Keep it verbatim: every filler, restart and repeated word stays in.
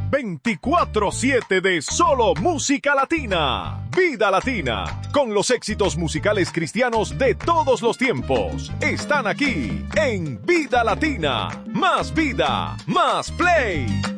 veinticuatro siete de solo música latina. Vida Latina, con los éxitos musicales cristianos de todos los tiempos. Están aquí en Vida Latina. Más vida, más play.